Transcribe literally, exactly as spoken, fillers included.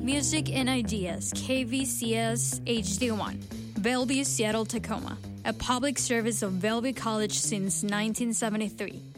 Music and Ideas, K V C S H D one, Bellevue, Seattle, Tacoma, a public service of Bellevue College since nineteen seventy-three.